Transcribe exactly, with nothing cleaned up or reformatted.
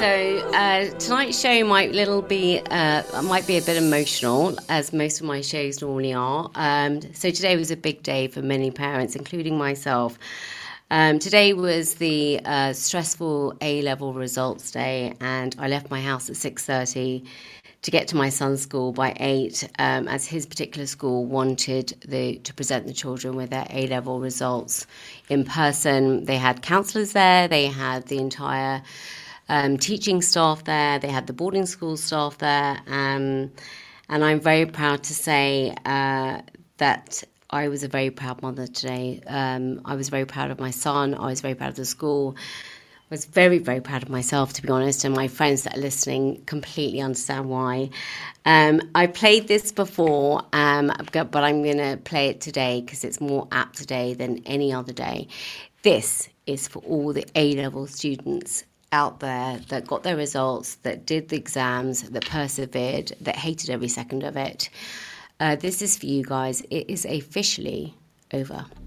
So uh, tonight's show might little be uh, might be a bit emotional, as most of my shows normally are. Um, so today was a big day for many parents, including myself. Um, today was the uh, stressful A-level results day, and I left my house at six thirty to get to my son's school by eight, um, as his particular school wanted the, to present the children with their A-level results in person. They had counsellors there, they had the entire um, teaching staff there, they had the boarding school staff there, um, and I'm very proud to say uh, that I was a very proud mother today. Um, I was very proud of my son, I was very proud of the school. I was very, very proud of myself, to be honest, and my friends that are listening completely understand why. Um, I played this before, um, but I'm going to play it today because it's more apt today than any other day. This is for all the A-level students out there that got their results, that did the exams, that persevered, that hated every second of it. Uh, this is for you guys. It is officially over.